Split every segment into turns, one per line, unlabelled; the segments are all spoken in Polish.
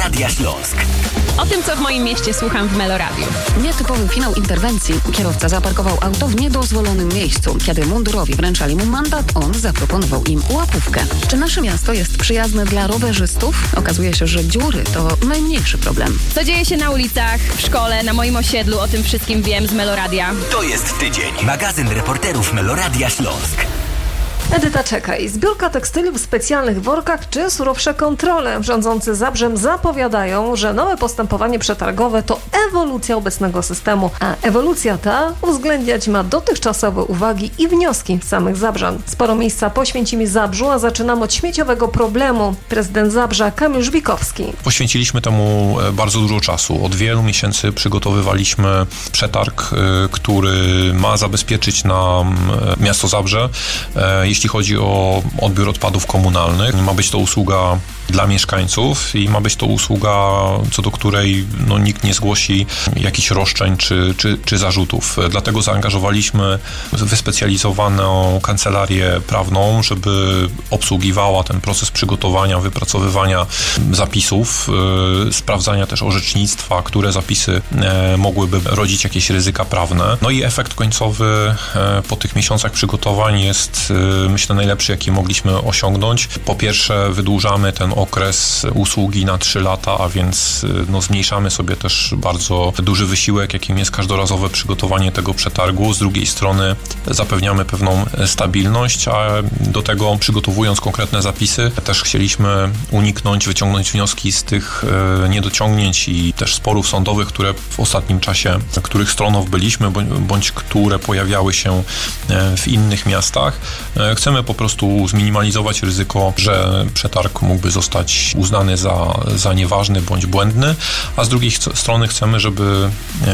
Meloradia Śląsk.
O tym, co w moim mieście słucham w Meloradiu.
Nietypowy finał interwencji. Kierowca zaparkował auto w niedozwolonym miejscu. Kiedy mundurowi wręczali mu mandat, on zaproponował im łapówkę. Czy nasze miasto jest przyjazne dla rowerzystów? Okazuje się, że dziury to najmniejszy problem.
Co dzieje się na ulicach, w szkole, na moim osiedlu, o tym wszystkim wiem z Meloradia.
To jest tydzień. Magazyn reporterów Meloradia Śląsk.
Edyta Czekaj. Zbiórka tekstyli w specjalnych workach czy surowsze kontrole. Rządzący Zabrzem zapowiadają, że nowe postępowanie przetargowe to ewolucja obecnego systemu, a ewolucja ta uwzględniać ma dotychczasowe uwagi i wnioski samych Zabrzan. Sporo miejsca poświęcimy Zabrzu, a zaczynam od śmieciowego problemu. Prezydent Zabrza Kamil Żbikowski.
Poświęciliśmy temu bardzo dużo czasu. Od wielu miesięcy przygotowywaliśmy przetarg, który ma zabezpieczyć nam miasto Zabrze, jeśli chodzi o odbiór odpadów komunalnych. Ma być to usługa dla mieszkańców i ma być to usługa, co do której nikt nie zgłosi jakichś roszczeń czy zarzutów. Dlatego zaangażowaliśmy wyspecjalizowaną kancelarię prawną, żeby obsługiwała ten proces przygotowania, wypracowywania zapisów, sprawdzania też orzecznictwa, które zapisy mogłyby rodzić jakieś ryzyka prawne. No i efekt końcowy po tych miesiącach przygotowań jest, myślę, najlepszy, jaki mogliśmy osiągnąć. Po pierwsze, wydłużamy ten okres usługi na 3 lata, a więc zmniejszamy sobie też bardzo duży wysiłek, jakim jest każdorazowe przygotowanie tego przetargu. Z drugiej strony zapewniamy pewną stabilność, a do tego, przygotowując konkretne zapisy, też chcieliśmy wyciągnąć wnioski z tych niedociągnięć i też sporów sądowych, które w ostatnim czasie, których stroną byliśmy, bądź które pojawiały się w innych miastach. Chcemy po prostu zminimalizować ryzyko, że przetarg mógłby zostać uznany za nieważny bądź błędny, a z drugiej strony chcemy, żeby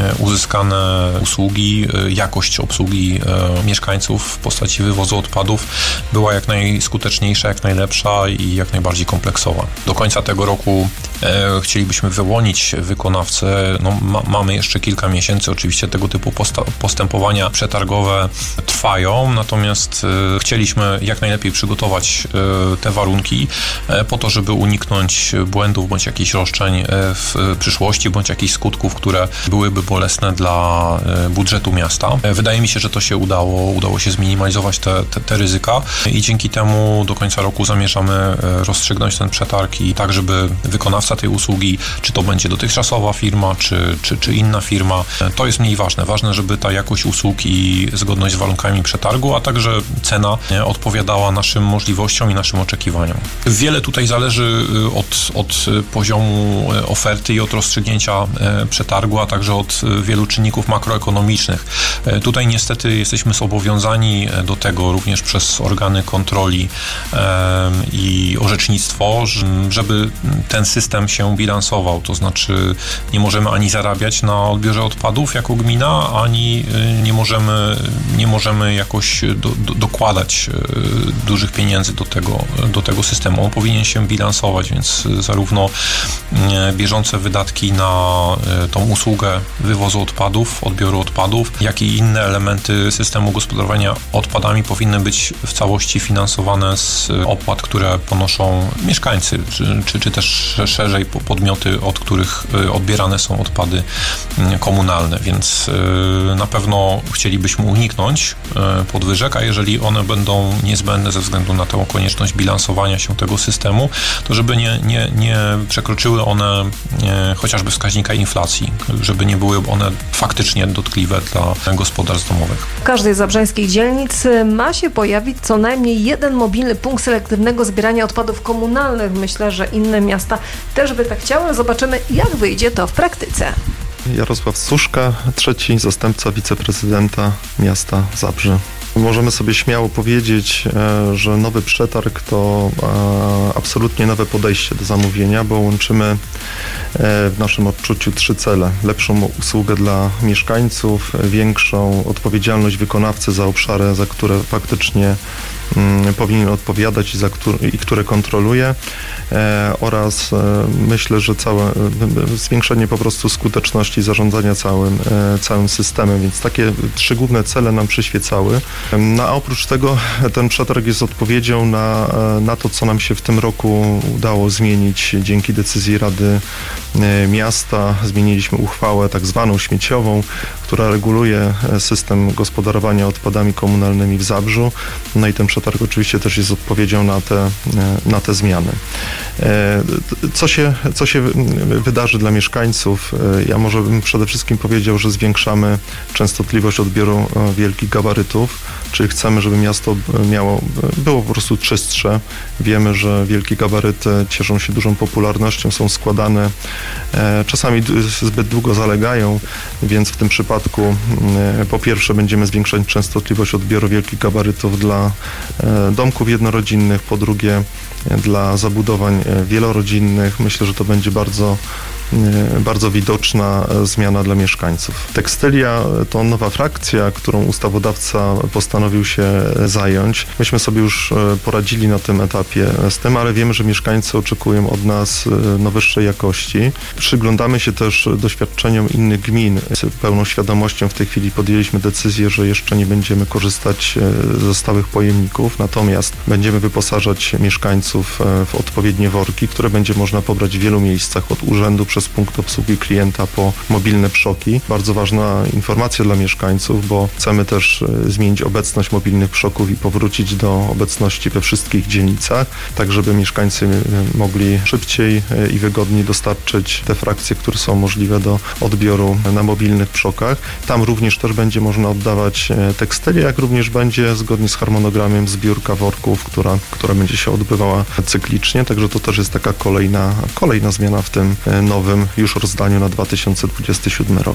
uzyskane usługi, jakość obsługi mieszkańców w postaci wywozu odpadów była jak najskuteczniejsza, jak najlepsza i jak najbardziej kompleksowa. Do końca tego roku chcielibyśmy wyłonić wykonawcę. Mamy jeszcze kilka miesięcy, oczywiście tego typu postępowania przetargowe trwają, natomiast chcieliśmy jak najlepiej przygotować te warunki po to, żeby uniknąć błędów bądź jakichś roszczeń w przyszłości, bądź jakichś skutków, które byłyby bolesne dla budżetu miasta. Wydaje mi się, że to się udało się zminimalizować te ryzyka i dzięki temu do końca roku zamierzamy rozstrzygnąć ten przetarg i tak, żeby wykonawca tej usługi, czy to będzie dotychczasowa firma, czy inna firma, to jest mniej ważne. Ważne, żeby ta jakość usług i zgodność z warunkami przetargu, a także cena odpowiadała naszym możliwościom i naszym oczekiwaniom. Wiele tutaj zależy od poziomu oferty i od rozstrzygnięcia przetargu, a także od wielu czynników makroekonomicznych. Tutaj niestety jesteśmy zobowiązani do tego również przez organy kontroli i orzecznictwo, żeby ten system się bilansował. To znaczy nie możemy ani zarabiać na odbiorze odpadów jako gmina, ani nie możemy jakoś dokładać dużych pieniędzy do tego systemu. On powinien się bilansować, więc zarówno bieżące wydatki na tą usługę wywozu odpadów, odbioru odpadów, jak i inne elementy systemu gospodarowania odpadami powinny być w całości finansowane z opłat, które ponoszą mieszkańcy, czy też szerzej podmioty, od których odbierane są odpady komunalne, więc na pewno chcielibyśmy uniknąć podwyżek, a jeżeli one będą niezbędne ze względu na tę konieczność bilansowania się tego systemu, to żeby nie przekroczyły one chociażby wskaźnika inflacji, żeby nie były one faktycznie dotkliwe dla gospodarstw domowych.
W każdej zabrzańskiej dzielnicy ma się pojawić co najmniej jeden mobilny punkt selektywnego zbierania odpadów komunalnych. Myślę, że inne miasta też by tak chciały. Zobaczymy, jak wyjdzie to w praktyce.
Jarosław Suszka, trzeci zastępca wiceprezydenta miasta Zabrze. Możemy sobie śmiało powiedzieć, że nowy przetarg to absolutnie nowe podejście do zamówienia, bo łączymy w naszym odczuciu 3 cele. Lepszą usługę dla mieszkańców, większą odpowiedzialność wykonawcy za obszary, za które faktycznie powinien odpowiadać i które kontroluje, oraz myślę, że zwiększenie po prostu skuteczności zarządzania całym systemem, więc takie 3 główne cele nam przyświecały. A oprócz tego ten przetarg jest odpowiedzią na to, co nam się w tym roku udało zmienić dzięki decyzji Rady Miasta. Zmieniliśmy uchwałę tak zwaną śmieciową, która reguluje system gospodarowania odpadami komunalnymi w Zabrzu. No i ten przetarg oczywiście też jest odpowiedzią na te zmiany. Co się wydarzy dla mieszkańców? Ja może bym przede wszystkim powiedział, że zwiększamy częstotliwość odbioru wielkich gabarytów, czyli chcemy, żeby miasto było po prostu czystsze. Wiemy, że wielkie gabaryty cieszą się dużą popularnością, są składane, czasami zbyt długo zalegają, więc w tym przypadku po pierwsze będziemy zwiększać częstotliwość odbioru wielkich gabarytów dla domków jednorodzinnych, po drugie dla zabudowań wielorodzinnych. Myślę, że to będzie bardzo widoczna zmiana dla mieszkańców. Tekstylia to nowa frakcja, którą ustawodawca postanowił się zająć. Myśmy sobie już poradzili na tym etapie z tym, ale wiemy, że mieszkańcy oczekują od nas wyższej jakości. Przyglądamy się też doświadczeniom innych gmin. Z pełną świadomością w tej chwili podjęliśmy decyzję, że jeszcze nie będziemy korzystać ze stałych pojemników, natomiast będziemy wyposażać mieszkańców w odpowiednie worki, które będzie można pobrać w wielu miejscach, od urzędu przez punkt obsługi klienta po mobilne przoki. Bardzo ważna informacja dla mieszkańców, bo chcemy też zmienić obecność mobilnych przoków i powrócić do obecności we wszystkich dzielnicach, tak żeby mieszkańcy mogli szybciej i wygodniej dostarczyć te frakcje, które są możliwe do odbioru na mobilnych przokach. Tam również też będzie można oddawać tekstylię, jak również będzie zgodnie z harmonogramem zbiórka worków, która będzie się odbywała cyklicznie, także to też jest taka kolejna zmiana w tym nowym już rozdaniu na 2027 rok.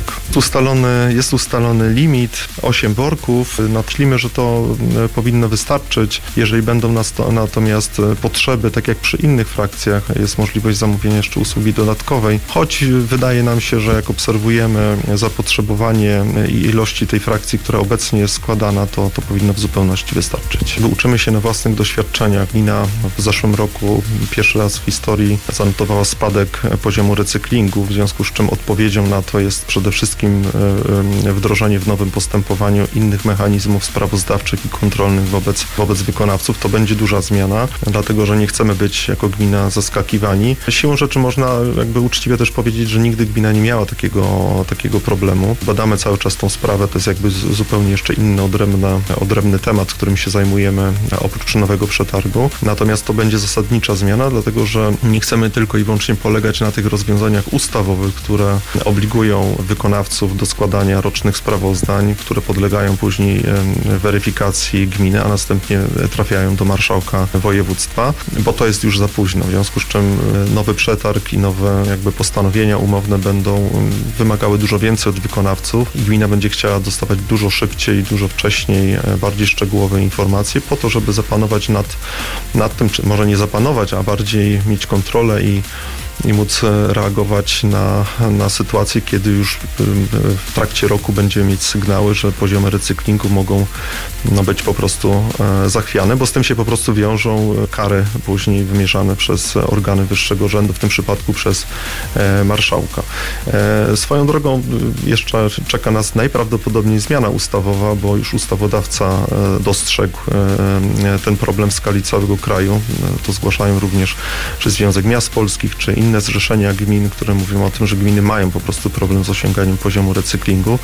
Jest ustalony limit 8 worków. Myślimy, że to powinno wystarczyć. Jeżeli będą natomiast potrzeby, tak jak przy innych frakcjach, jest możliwość zamówienia jeszcze usługi dodatkowej, choć wydaje nam się, że jak obserwujemy zapotrzebowanie i ilości tej frakcji, która obecnie jest składana, to powinno w zupełności wystarczyć. Uczymy się na własnych doświadczeniach. Gmina w zeszłym roku pierwszy raz w historii zanotowała spadek poziomu recyklingu, w związku z czym odpowiedzią na to jest przede wszystkim wdrożenie w nowym postępowaniu innych mechanizmów sprawozdawczych i kontrolnych wobec wykonawców. To będzie duża zmiana, dlatego że nie chcemy być jako gmina zaskakiwani. Siłą rzeczy można jakby uczciwie też powiedzieć, że nigdy gmina nie miała takiego problemu. Badamy cały czas tą sprawę, to jest jakby zupełnie jeszcze inny, odrębny temat, którym się zajmujemy oprócz nowego przetargu. Natomiast to będzie zasadnicza zmiana, dlatego że nie chcemy tylko i wyłącznie polegać na tych rozwiązaniach ustawowych, które obligują wykonawców do składania rocznych sprawozdań, które podlegają później weryfikacji gminy, a następnie trafiają do marszałka województwa, bo to jest już za późno, w związku z czym nowy przetarg i nowe jakby postanowienia umowne będą wymagały dużo więcej od wykonawców i gmina będzie chciała dostawać dużo szybciej, dużo wcześniej bardziej szczegółowe informacje po to, żeby zapanować nad tym, czy może nie zapanować, a bardziej mieć kontrolę i móc reagować na sytuację, kiedy już w trakcie roku będziemy mieć sygnały, że poziomy recyklingu mogą być po prostu zachwiane, bo z tym się po prostu wiążą kary później wymierzane przez organy wyższego rzędu, w tym przypadku przez marszałka. Swoją drogą jeszcze czeka nas najprawdopodobniej zmiana ustawowa, bo już ustawodawca dostrzegł ten problem w skali całego kraju. To zgłaszają również czy Związek Miast Polskich, czy inne zrzeszenia gmin, które mówią o tym, że gminy mają po prostu problem z osiąganiem poziomu recyklingu.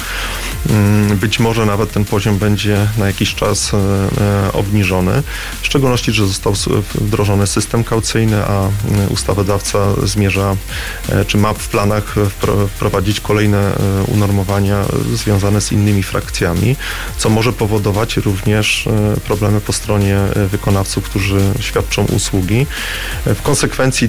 Być może nawet ten poziom będzie na jakiś czas obniżony, w szczególności, że został wdrożony system kaucyjny, a ustawodawca zmierza, czy ma w planach wprowadzić kolejne unormowania związane z innymi frakcjami, co może powodować również problemy po stronie wykonawców, którzy świadczą usługi. W konsekwencji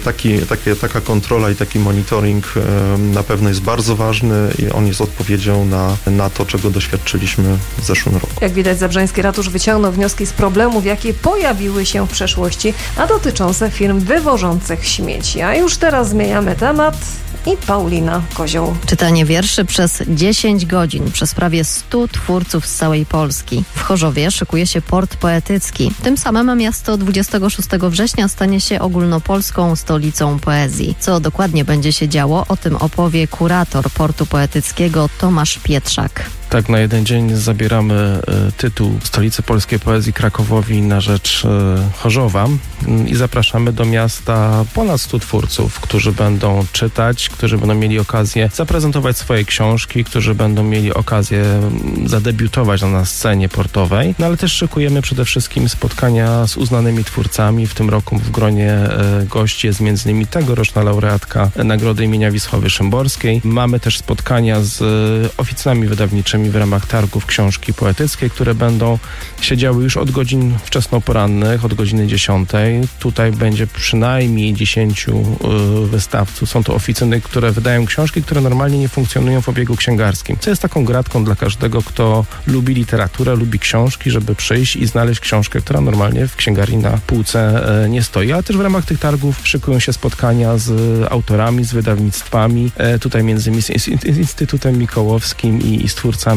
taka kontrola i taki monitoring na pewno jest bardzo ważny i on jest odpowiedzią na to, czego doświadczyliśmy w zeszłym roku.
Jak widać, Zabrzeński Ratusz wyciągnął wnioski z problemów, jakie pojawiły się w przeszłości, a dotyczące firm wywożących śmieci. A już teraz zmieniamy temat. i Paulina Kozioł.
Czytanie wierszy przez 10 godzin przez prawie 100 twórców z całej Polski. W Chorzowie szykuje się port poetycki. Tym samym miasto 26 września stanie się ogólnopolską stolicą poezji. Co dokładnie będzie się działo, o tym opowie kurator portu poetyckiego Tomasz Pietrzak.
Tak, na jeden dzień zabieramy tytuł Stolicy Polskiej Poezji Krakowowi na rzecz Chorzowa i zapraszamy do miasta ponad 100 twórców, którzy będą czytać, którzy będą mieli okazję zaprezentować swoje książki, którzy będą mieli okazję zadebiutować na scenie portowej, no ale też szykujemy przede wszystkim spotkania z uznanymi twórcami. W tym roku w gronie gości jest m.in. tegoroczna laureatka Nagrody imienia Wisławy Szymborskiej. Mamy też spotkania z oficjami wydawniczymi w ramach targów książki poetyckiej, które będą się działy już od godzin wczesnoporannych, od godziny 10. Tutaj będzie przynajmniej 10 wystawców. Są to oficyny, które wydają książki, które normalnie nie funkcjonują w obiegu księgarskim. Co jest taką gratką dla każdego, kto lubi literaturę, lubi książki, żeby przyjść i znaleźć książkę, która normalnie w księgarni na półce nie stoi. Ale też w ramach tych targów szykują się spotkania z autorami, z wydawnictwami. Tutaj między innymi z Instytutem Mikołowskim i z twórcami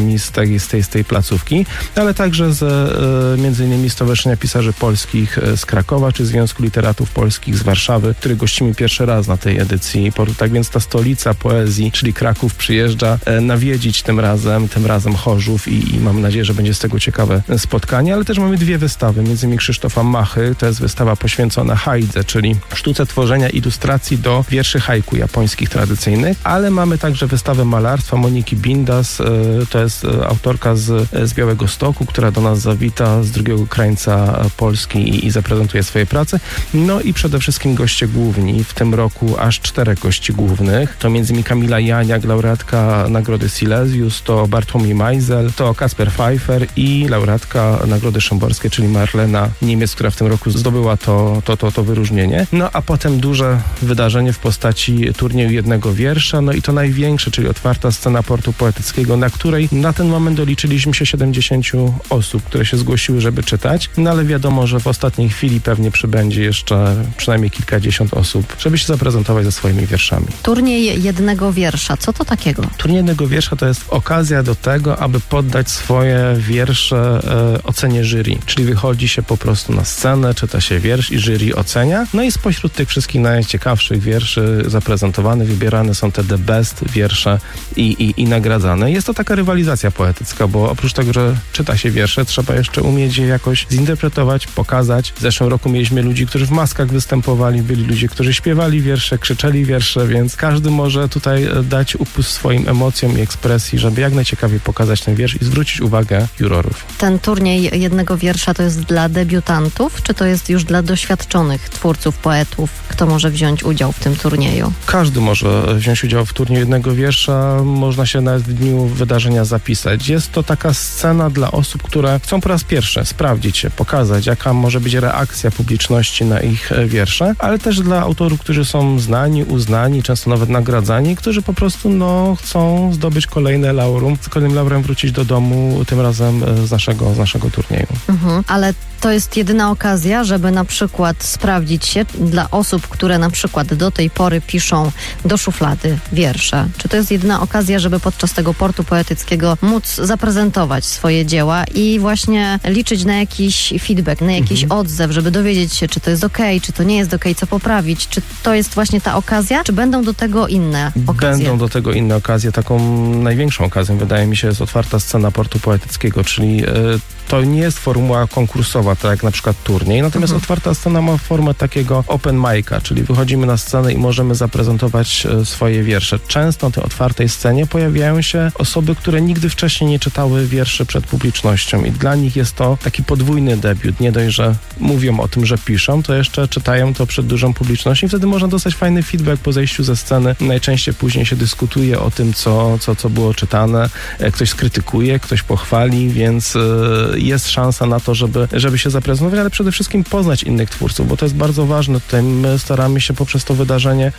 z tej placówki, ale także między innymi Stowarzyszenia Pisarzy Polskich z Krakowa, czy Związku Literatów Polskich z Warszawy, który gościmy pierwszy raz na tej edycji portu. Tak więc ta stolica poezji, czyli Kraków, przyjeżdża nawiedzić tym razem Chorzów i mam nadzieję, że będzie z tego ciekawe spotkanie, ale też mamy dwie wystawy, między innymi Krzysztofa Machy, to jest wystawa poświęcona haidze, czyli sztuce tworzenia ilustracji do wierszy haiku japońskich tradycyjnych, ale mamy także wystawę malarstwa Moniki Bindas, to jest autorka z Białegostoku, która do nas zawita z drugiego krańca Polski i zaprezentuje swoje prace. No i przede wszystkim goście główni. W tym roku aż 4 gości głównych. To m.in. Kamila Janiak, laureatka Nagrody Silesius, to Bartłomiej Majzel, to Kasper Pfeiffer i laureatka Nagrody Szymborskiej, czyli Marlena Niemiec, która w tym roku zdobyła to wyróżnienie. No a potem duże wydarzenie w postaci turnieju jednego wiersza, no i to największe, czyli otwarta scena portu poetyckiego, na której na ten moment doliczyliśmy się 70 osób, które się zgłosiły, żeby czytać, no ale wiadomo, że w ostatniej chwili pewnie przybędzie jeszcze przynajmniej kilkadziesiąt osób, żeby się zaprezentować ze swoimi wierszami.
Turniej jednego wiersza, co to takiego?
Turniej jednego wiersza to jest okazja do tego, aby poddać swoje wiersze ocenie jury, czyli wychodzi się po prostu na scenę, czyta się wiersz i jury ocenia, no i spośród tych wszystkich najciekawszych wierszy zaprezentowanych wybierane są te the best wiersze i nagradzane. Jest to taka rywalizacja poetycka, bo oprócz tego, że czyta się wiersze, trzeba jeszcze umieć je jakoś zinterpretować, pokazać. W zeszłym roku mieliśmy ludzi, którzy w maskach występowali, byli ludzie, którzy śpiewali wiersze, krzyczeli wiersze, więc każdy może tutaj dać upust swoim emocjom i ekspresji, żeby jak najciekawiej pokazać ten wiersz i zwrócić uwagę jurorów.
Ten turniej jednego wiersza to jest dla debiutantów, czy to jest już dla doświadczonych twórców, poetów? Kto może wziąć udział w tym turnieju?
Każdy może wziąć udział w turnieju jednego wiersza, można się nawet w dniu wydarzenia zapisać. Jest to taka scena dla osób, które chcą po raz pierwszy sprawdzić się, pokazać, jaka może być reakcja publiczności na ich wiersze, ale też dla autorów, którzy są znani, uznani, często nawet nagradzani, którzy po prostu chcą zdobyć kolejne laurum, z kolejnym laurem wrócić do domu, tym razem z naszego turnieju.
Ale to jest jedyna okazja, żeby na przykład sprawdzić się dla osób, które na przykład do tej pory piszą do szuflady wiersze. Czy to jest jedyna okazja, żeby podczas tego portu poetyckiego móc zaprezentować swoje dzieła i właśnie liczyć na jakiś feedback, na jakiś odzew, żeby dowiedzieć się, czy to jest okej, czy to nie jest okej, co poprawić, czy to jest właśnie ta okazja, czy będą do tego inne okazje? Będą
do tego inne okazje. Taką największą okazją, wydaje mi się, jest otwarta scena portu poetyckiego, czyli to nie jest formuła konkursowa, tak jak na przykład turniej, natomiast otwarta scena ma formę takiego open mic'a, czyli wychodzimy na scenę i możemy zaprezentować swoje wiersze. Często na tej otwartej scenie pojawiają się osoby, które nigdy wcześniej nie czytały wierszy przed publicznością i dla nich jest to taki podwójny debiut. Nie dość, że mówią o tym, że piszą, to jeszcze czytają to przed dużą publicznością i wtedy można dostać fajny feedback po zejściu ze sceny. Najczęściej później się dyskutuje o tym, co było czytane. Ktoś skrytykuje, ktoś pochwali, więc jest szansa na to, żeby się zaprezentować, ale przede wszystkim poznać innych twórców, bo to jest bardzo ważne. Tutaj my staramy się poprzez to wydarzenie stworzyć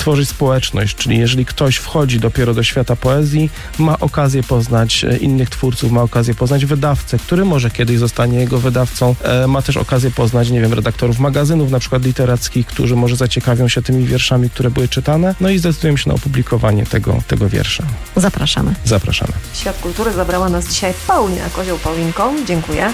tworzyć społeczność, czyli jeżeli ktoś wchodzi dopiero do świata poezji, ma okazję poznać innych twórców, ma okazję poznać wydawcę, który może kiedyś zostanie jego wydawcą, ma też okazję poznać, redaktorów magazynów, na przykład literackich, którzy może zaciekawią się tymi wierszami, które były czytane, no i zdecydują się na opublikowanie tego wiersza.
Zapraszamy.
Zapraszamy.
Świat kultury zabrała nas dzisiaj Paulina Kozioł. Paulinko, dziękuję.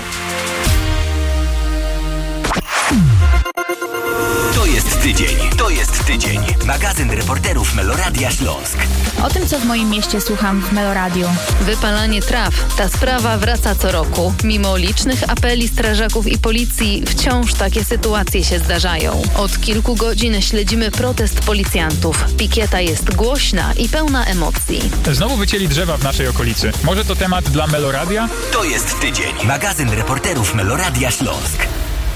To jest tydzień. Magazyn reporterów Meloradia Śląsk.
O tym, co w moim mieście słucham w Meloradiu.
Wypalanie traw. Ta sprawa wraca co roku. Mimo licznych apeli strażaków i policji, wciąż takie sytuacje się zdarzają. Od kilku godzin śledzimy protest policjantów. Pikieta jest głośna i pełna emocji.
Znowu wycięli drzewa w naszej okolicy. Może to temat dla Meloradia?
To jest tydzień. Magazyn reporterów Meloradia Śląsk.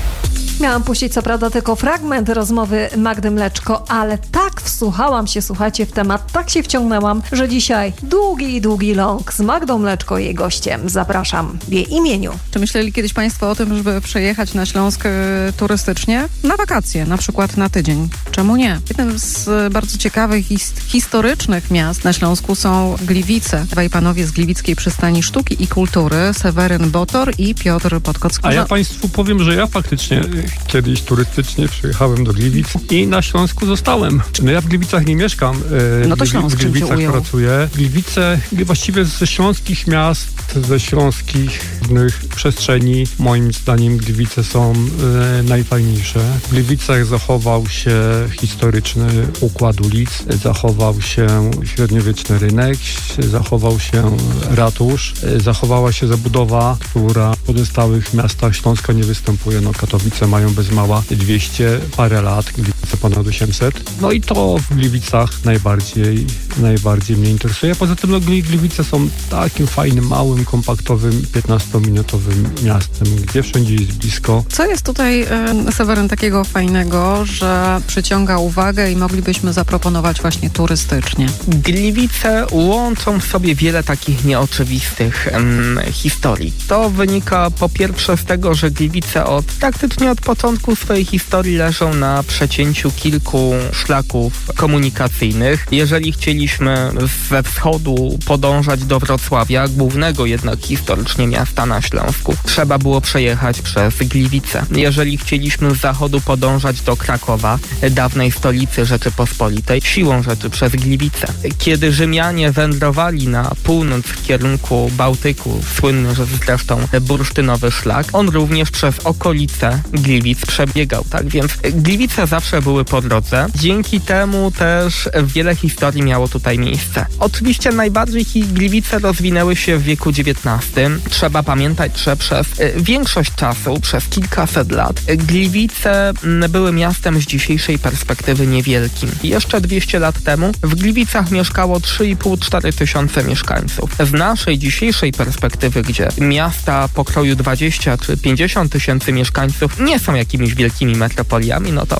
Miałam puścić co prawda tylko fragment rozmowy Magdy Mleczko, ale tak wsłuchałam się, słuchajcie, w temat, tak się wciągnęłam, że dzisiaj długi long z Magdą Mleczko, jej gościem. Zapraszam w jej imieniu.
Czy myśleli kiedyś Państwo o tym, żeby przejechać na Śląsk turystycznie? Na wakacje, na przykład na tydzień. Czemu nie? Jednym z bardzo ciekawych i historycznych miast na Śląsku są Gliwice. Dwaj panowie z Gliwickiej Przystani Sztuki i Kultury, Seweryn Botor i Piotr Podkocki.
A ja Państwu powiem, że ja faktycznie kiedyś turystycznie przyjechałem do Gliwic i na Śląsku zostałem. No ja w Gliwicach nie mieszkam,
no to Śląsk,
w Gliwicach pracuję. Gliwice właściwie ze śląskich miast, ze śląskich przestrzeni, moim zdaniem Gliwice są najfajniejsze. W Gliwicach zachował się historyczny układ ulic, zachował się średniowieczny rynek, zachował się ratusz, zachowała się zabudowa, która w pozostałych miastach Śląska nie występuje. No Katowice mają bez mała 200 parę lat, Gliwice ponad 800. No i to w Gliwicach najbardziej mnie interesuje. Poza tym no, Gliwice są takim fajnym, małym, kompaktowym, 15-minutowym miastem, gdzie wszędzie jest blisko.
Co jest tutaj, Seweryn, takiego fajnego, że przyciąga uwagę i moglibyśmy zaproponować właśnie turystycznie?
Gliwice łączą w sobie wiele takich nieoczywistych historii. To wynika po pierwsze z tego, że Gliwice praktycznie od początku swojej historii leżą na przecięciu kilku szlaków komunikacyjnych. Jeżeli chcieliśmy ze wschodu podążać do Wrocławia, głównego jednak historycznie miasta na Śląsku, trzeba było przejechać przez Gliwice. Jeżeli chcieliśmy z zachodu podążać do Krakowa, dawnej stolicy Rzeczypospolitej, siłą rzeczy przez Gliwice. Kiedy Rzymianie wędrowali na północ w kierunku Bałtyku, słynny zresztą bursztynowy szlak, on również przez okolice Gliwic przebiegał, tak więc Gliwice zawsze były po drodze. Dzięki temu też wiele historii miało tutaj miejsce. Oczywiście najbardziej Gliwice rozwinęły się w wieku XIX. Trzeba pamiętać, że przez większość czasu, przez kilkaset lat, Gliwice były miastem z dzisiejszej perspektywy niewielkim. Jeszcze 200 lat temu w Gliwicach mieszkało 3,5-4 tysiące mieszkańców. Z naszej dzisiejszej perspektywy, gdzie miasta pokroju 20 czy 50 tysięcy mieszkańców nie są jakimiś wielkimi metropoliami, no to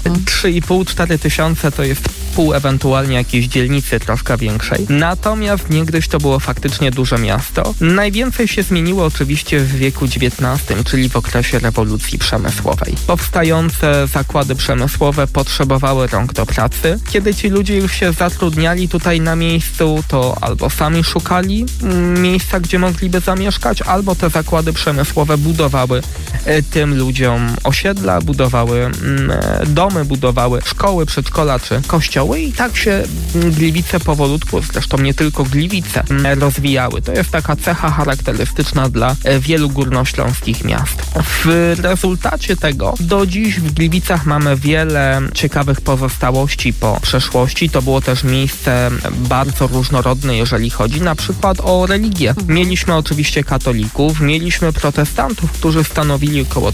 3,5-4 tysiące to jest pół ewentualnie jakiejś dzielnicy troszkę większej. Natomiast niegdyś to było faktycznie duże miasto. Najwięcej się zmieniło oczywiście w wieku XIX, czyli w okresie rewolucji przemysłowej. Powstające zakłady przemysłowe potrzebowały rąk do pracy. Kiedy ci ludzie już się zatrudniali tutaj na miejscu, to albo sami szukali miejsca, gdzie mogliby zamieszkać, albo te zakłady przemysłowe budowały tym ludziom osiedla, budowały domy, budowały szkoły, przedszkola czy kościoły i tak się Gliwice powolutku, zresztą nie tylko Gliwice, rozwijały. To jest taka cecha charakterystyczna dla wielu górnośląskich miast. W rezultacie tego do dziś w Gliwicach mamy wiele ciekawych pozostałości po przeszłości. To było też miejsce bardzo różnorodne, jeżeli chodzi na przykład o religię. Mieliśmy oczywiście katolików, mieliśmy protestantów, którzy stanowili około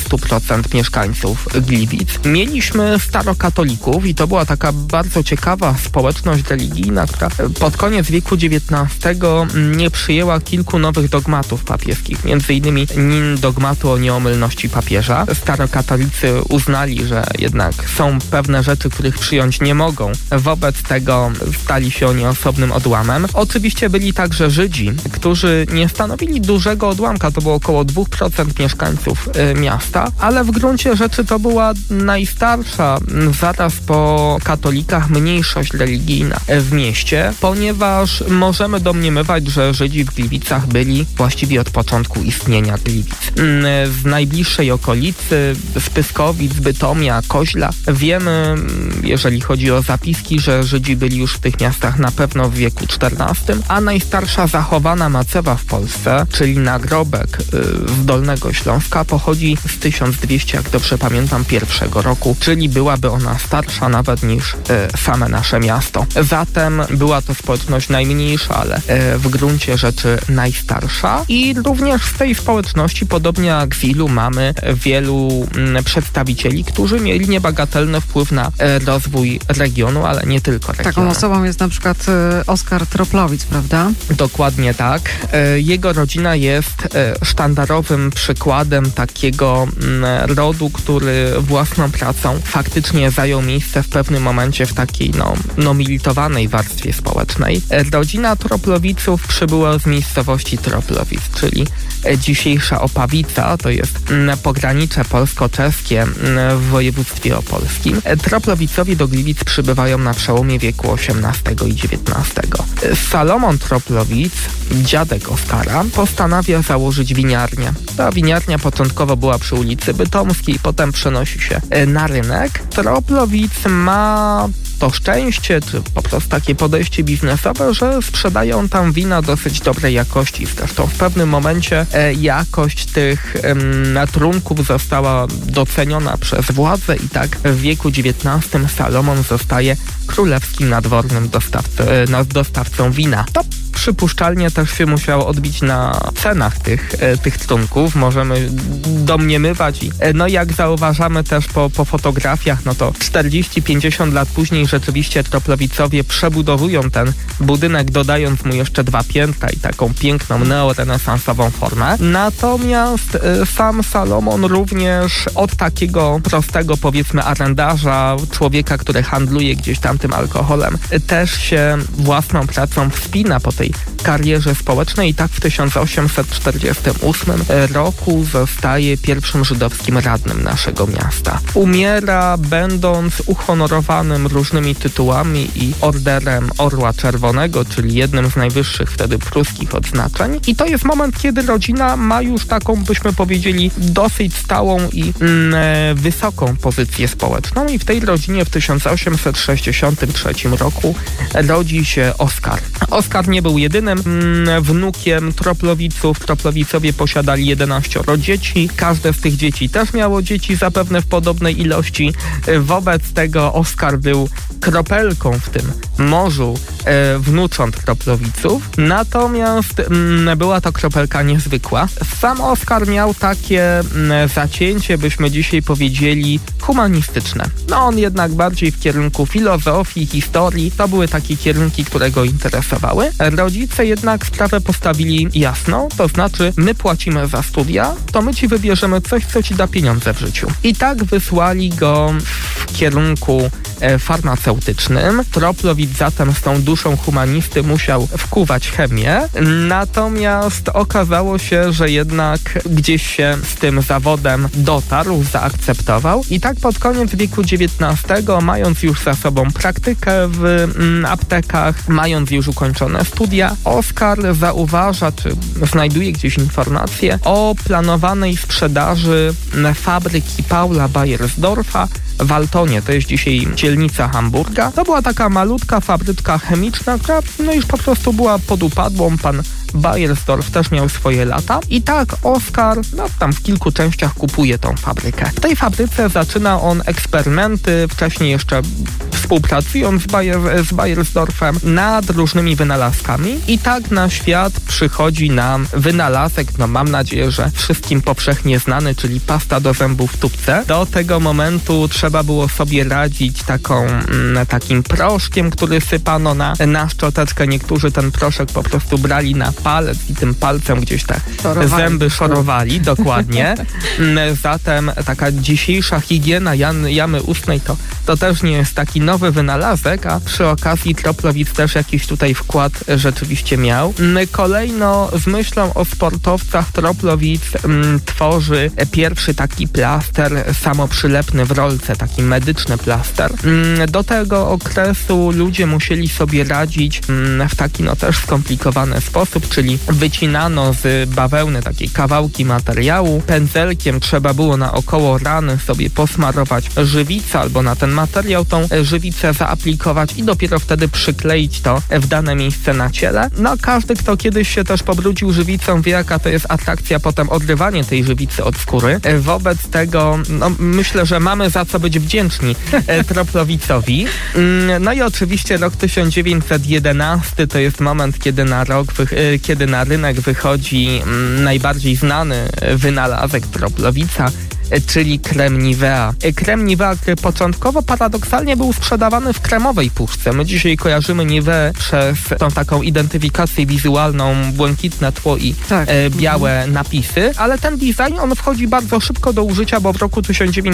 40% mieszkańców Gliwic. Mieliśmy starokatolików i to była taka bardzo ciekawa społeczność religijna, która pod koniec wieku XIX nie przyjęła kilku nowych dogmatów papieskich, między innymi dogmatu o nieomylności papieża. Starokatolicy uznali, że jednak są pewne rzeczy, których przyjąć nie mogą. Wobec tego stali się oni osobnym odłamem. Oczywiście byli także Żydzi, którzy nie stanowili dużego odłamka, to było około 2% mieszkańców miasta, ale w gruncie rzeczy to była najstarsza zaraz po katolicyzmie katolikach mniejszość religijna w mieście, ponieważ możemy domniemywać, że Żydzi w Gliwicach byli właściwie od początku istnienia Gliwic. Z najbliższej okolicy, z Pyskowic, Bytomia, Koźla wiemy, jeżeli chodzi o zapiski, że Żydzi byli już w tych miastach na pewno w wieku XIV, a najstarsza zachowana macewa w Polsce, czyli nagrobek z Dolnego Śląska, pochodzi z 1200, jak dobrze pamiętam, pierwszego roku, czyli byłaby ona starsza nawet niż same nasze miasto. Zatem była to społeczność najmniejsza, ale w gruncie rzeczy najstarsza i również w tej społeczności, podobnie jak w Ilu, mamy wielu przedstawicieli, którzy mieli niebagatelny wpływ na rozwój regionu, ale nie tylko regionu.
Taką osobą jest na przykład Oskar Troplowicz, prawda?
Dokładnie tak. Jego rodzina jest sztandarowym przykładem takiego rodu, który własną pracą faktycznie zajął miejsce w pewnym momencie w takiej militowanej warstwie społecznej. Rodzina Troplowiców przybyła z miejscowości Troplowic, czyli dzisiejsza Opawica, to jest pogranicze polsko-czeskie w województwie opolskim. Troplowicowi do Gliwic przybywają na przełomie wieku XVIII i XIX. Salomon Troplowic, dziadek Oskara, postanawia założyć winiarnię. Ta winiarnia początkowo była przy ulicy Bytomskiej, potem przenosi się na rynek. Troplowic ma to szczęście, czy po prostu takie podejście biznesowe, że sprzedają tam wina dosyć dobrej jakości. Zresztą w pewnym momencie jakość tych trunków została doceniona przez władze i tak w wieku XIX Salomon zostaje królewskim nadwornym dostawcą wina. To przypuszczalnie też się musiało odbić na cenach tych trunków. Możemy domniemywać i jak zauważamy też po fotografiach, to 40-50 lat później rzeczywiście Troplowicowie przebudowują ten budynek, dodając mu jeszcze 2 piętra i taką piękną neorenesansową formę. Natomiast sam Salomon również od takiego prostego, powiedzmy, arendarza, człowieka, który handluje gdzieś tam tym alkoholem, też się własną pracą wspina po tej karierze społecznej i tak w 1848 roku zostaje pierwszym żydowskim radnym naszego miasta. Umiera będąc uhonorowanym różnymi tytułami i orderem Orła Czerwonego, czyli jednym z najwyższych wtedy pruskich odznaczeń. I to jest moment, kiedy rodzina ma już taką, byśmy powiedzieli, dosyć stałą i wysoką pozycję społeczną i w tej rodzinie w 1863 roku rodzi się Oskar. Oskar nie był jedynym wnukiem Troplowiców. Troplowicowie posiadali 11 dzieci. Każde z tych dzieci też miało dzieci zapewne w podobnej ilości. Wobec tego Oskar był kropelką w tym morzu wnucząt Troplowiców. Natomiast była to kropelka niezwykła. Sam Oskar miał takie zacięcie, byśmy dzisiaj powiedzieli, humanistyczne. On jednak bardziej w kierunku filozofii, historii. To były takie kierunki, które go interesowały. Rodzice jednak sprawę postawili jasno, to znaczy my płacimy za studia, to my ci wybierzemy coś, co ci da pieniądze w życiu. I tak wysłali go w kierunku farmaceutycznym. Troplowicz zatem z tą duszą humanisty musiał wkuwać chemię, natomiast okazało się, że jednak gdzieś się z tym zawodem dotarł, zaakceptował i tak pod koniec wieku XIX, mając już za sobą praktykę w aptekach, mając już ukończone studia, Oskar zauważa, czy znajduje gdzieś informacje o planowanej sprzedaży fabryki Paula Beiersdorfa w Altonie, to jest dzisiaj dzielnica Hamburga. To była taka malutka fabryczka chemiczna, która już po prostu była pod upadłą. Pan Beiersdorf też miał swoje lata i tak Oskar tam w kilku częściach kupuje tą fabrykę. W tej fabryce zaczyna on eksperymenty, wcześniej jeszcze współpracując z Beiersdorfem nad różnymi wynalazkami i tak na świat przychodzi nam wynalazek, mam nadzieję, że wszystkim powszechnie znany, czyli pasta do zębów w tubce. Do tego momentu trzeba było sobie radzić takim proszkiem, który sypano na szczoteczkę. Niektórzy ten proszek po prostu brali na palec i tym palcem gdzieś te zęby szorowali, dokładnie. Zatem taka dzisiejsza higiena jamy ustnej to też nie jest taki nowy ciekawy wynalazek, a przy okazji Troplowicz też jakiś tutaj wkład rzeczywiście miał. Kolejno z myślą o sportowcach Troplowicz tworzy pierwszy taki plaster samoprzylepny w rolce, taki medyczny plaster. Do tego okresu ludzie musieli sobie radzić w taki też skomplikowany sposób, czyli wycinano z bawełny takie kawałki materiału, pędzelkiem trzeba było naokoło rany sobie posmarować żywicę albo na ten materiał tą żywicę zaaplikować i dopiero wtedy przykleić to w dane miejsce na ciele. Każdy, kto kiedyś się też pobrudził żywicą, wie, jaka to jest atrakcja potem odrywanie tej żywicy od skóry. Wobec tego myślę, że mamy za co być wdzięczni Troplowicowi. I oczywiście rok 1911 to jest moment, kiedy na rynek wychodzi najbardziej znany wynalazek Troplowica, czyli krem Nivea. Krem Nivea, który początkowo paradoksalnie był sprzedawany w kremowej puszce. My dzisiaj kojarzymy Niveę przez tą taką identyfikację wizualną, błękitne tło i białe napisy, ale ten design, on wchodzi bardzo szybko do użycia, bo w roku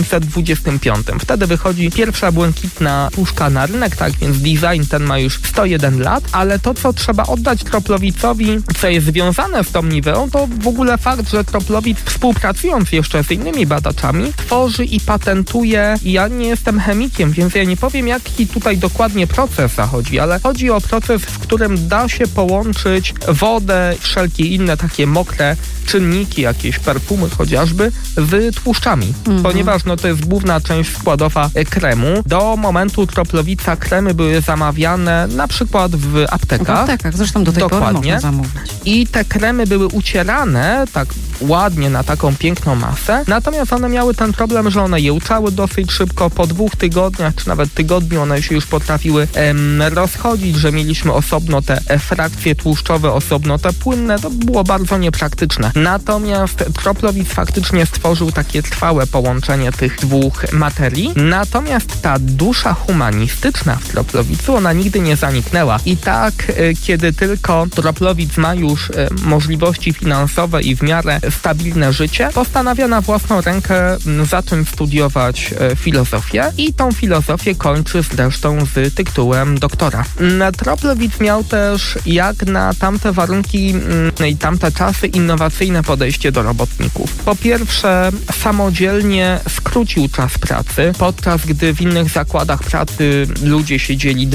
1925. Wtedy wychodzi pierwsza błękitna puszka na rynek, tak więc design ten ma już 101 lat, ale to, co trzeba oddać Troplowicowi, co jest związane z tą Niveą, to w ogóle fakt, że Troplowicz, współpracując jeszcze z innymi badaczami, tworzy i patentuje. Ja nie jestem chemikiem, więc ja nie powiem, jaki tutaj dokładnie proces zachodzi, ale chodzi o proces, w którym da się połączyć wodę, wszelkie inne takie mokre czynniki, jakieś perfumy chociażby, z tłuszczami, ponieważ to jest główna część składowa kremu. Do momentu Troplowica kremy były zamawiane na przykład w aptekach.
W aptekach, zresztą do tej pory można zamówić.
I te kremy były ucierane tak ładnie na taką piękną masę, natomiast one miały ten problem, że one jełczały dosyć szybko, po 2 tygodniach, czy nawet tygodniu one się już potrafiły rozchodzić, że mieliśmy osobno te frakcje tłuszczowe, osobno te płynne, to było bardzo niepraktyczne. Natomiast Troplowicz faktycznie stworzył takie trwałe połączenie tych dwóch materii, natomiast ta dusza humanistyczna w Troplowicu, ona nigdy nie zaniknęła. I tak, kiedy tylko Troplowicz ma już możliwości finansowe i w miarę stabilne życie, postanawia na własną rękę zacząć studiować filozofię i tą filozofię kończy zresztą z tytułem doktora. Troplowicz miał też, jak na tamte warunki i tamte czasy, innowacyjne podejście do robotników. Po pierwsze, samodzielnie skrócił czas pracy, podczas gdy w innych zakładach pracy ludzie siedzieli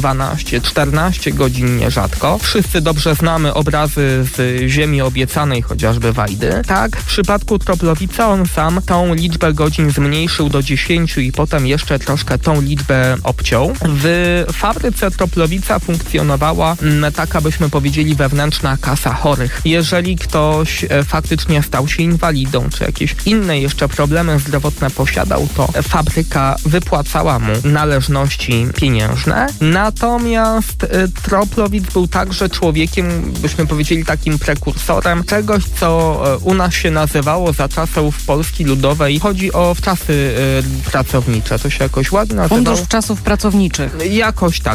12-14 godzin nierzadko. Wszyscy dobrze znamy obrazy z Ziemi Obiecanej, chociażby Wajdy. Tak, w przypadku Troplowica on sam tą liczbę godzin zmniejszył do 10 i potem jeszcze troszkę tą liczbę obciął. W fabryce Troplowica funkcjonowała taka, byśmy powiedzieli, wewnętrzna kasa chorych. Jeżeli ktoś faktycznie stał się inwalidą, czy jakieś inne jeszcze problemy zdrowotne posiadał, to fabryka wypłacała mu należności pieniężne. Natomiast Troplowicz był także człowiekiem, byśmy powiedzieli, takim prekursorem czegoś, co u nas się nazywało za czasów Polski Ludowej. Chodzi o wczasy pracownicze. To się jakoś ładnie nazywało.
Fundusz Wczasów Pracowniczych.
Jakoś tak.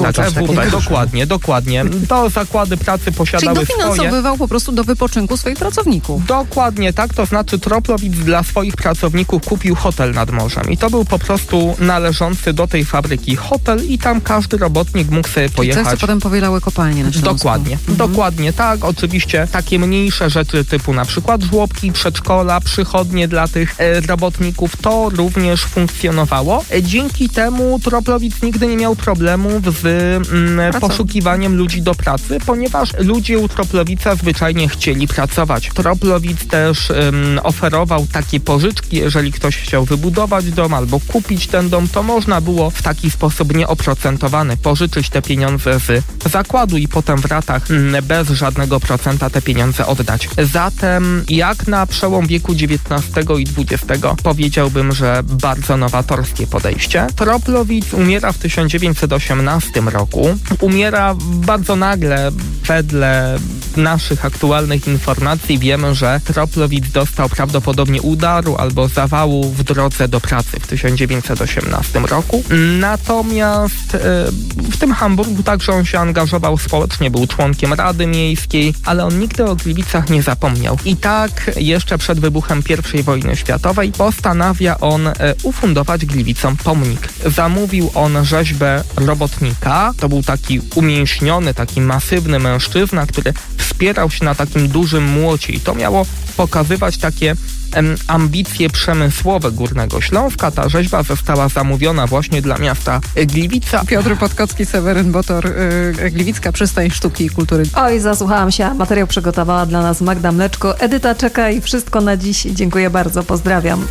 Dokładnie. To zakłady pracy posiadały
Czyli dofinansowywał po prostu do wypoczynku swoich pracowników.
Dokładnie tak, to znaczy Troplowicz dla swoich pracowników kupił hotel nad morzem i to był po prostu należący do tej fabryki hotel i tam każdy robotnik mógł sobie pojechać.
Czyli potem powielały kopalnie na Śląsku.
Dokładnie tak. Oczywiście takie mniejsze rzeczy typu na przykład żłobki, przedszkola, przychodnie dla tych robotników, to również funkcjonowało. Dzięki temu Troplowicz nigdy nie miał problemów z poszukiwaniem ludzi do pracy, ponieważ ludzie u Troplowica zwyczajnie chcieli pracować. Troplowicz też oferował takie pożyczki, jeżeli ktoś chciał wybudować dom albo kupić ten dom, to można było w taki sposób nieoprocentowany pożyczyć te pieniądze z zakładu i potem w ratach bez żadnego procenta te pieniądze oddać. Zatem jak na przełom wieku XIX i XX powiedziałbym, że bardzo nowatorskie podejście. Troplowicz umiera w 1918 roku. Umiera bardzo nagle. Wedle naszych aktualnych informacji wiemy, że Troplowicz dostał prawdopodobnie udaru albo zawału w drodze do pracy w 1918 roku. Natomiast w tym Hamburgu także on się angażował społecznie, był członkiem Rady Miejskiej, ale on nigdy o Gliwicach nie zapomniał. I tak tak jeszcze przed wybuchem I wojny światowej postanawia on ufundować Gliwicom pomnik. Zamówił on rzeźbę robotnika. To był taki umięśniony, taki masywny mężczyzna, który wspierał się na takim dużym młocie i to miało pokazywać takie ambicje przemysłowe Górnego Śląska. Ta rzeźba została zamówiona właśnie dla miasta Gliwice.
Piotr Podkocki, Seweryn Botor, Gliwicka Przystań Sztuki i Kultury.
Oj, zasłuchałam się. Materiał przygotowała dla nas Magda Mleczko. Edyta czeka i wszystko na dziś. Dziękuję bardzo, pozdrawiam.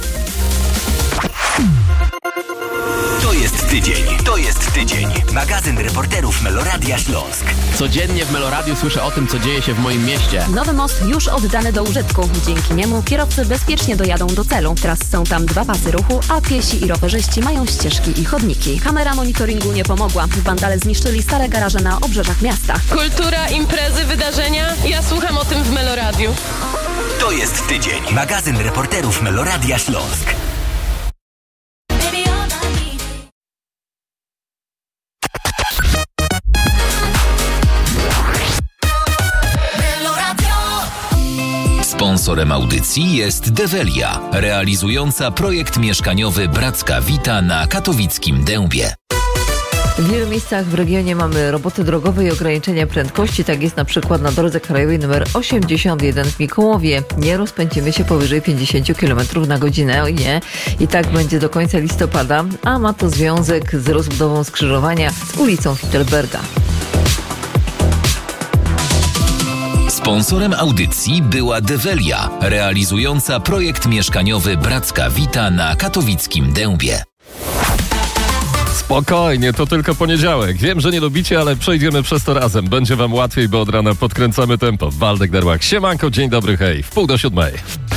To jest tydzień. Magazyn reporterów Meloradia Śląsk.
Codziennie w Meloradiu słyszę o tym, co dzieje się w moim mieście.
Nowy most już oddany do użytku. Dzięki niemu kierowcy bezpiecznie dojadą do celu. Teraz są tam 2 pasy ruchu, a piesi i rowerzyści mają ścieżki i chodniki. Kamera monitoringu nie pomogła. Wandale zniszczyli stare garaże na obrzeżach miasta.
Kultura, imprezy, wydarzenia. Ja słucham o tym w Meloradiu.
To jest tydzień. Magazyn reporterów Meloradia Śląsk.
Sponsorem audycji jest Develia, realizująca projekt mieszkaniowy Bracka Wita na katowickim Dębie.
W wielu miejscach w regionie mamy roboty drogowe i ograniczenia prędkości. Tak jest na przykład na drodze krajowej nr 81 w Mikołowie. Nie rozpędzimy się powyżej 50 km na godzinę. Nie. I tak będzie do końca listopada, a ma to związek z rozbudową skrzyżowania z ulicą Hitlerberga.
Sponsorem audycji była Develia, realizująca projekt mieszkaniowy Bracka Wita na katowickim Dębie.
Spokojnie, to tylko poniedziałek. Wiem, że nie lubicie, ale przejdziemy przez to razem. Będzie wam łatwiej, bo od rana podkręcamy tempo. Waldek Derłak. Siemanko, dzień dobry, hej. 6:30.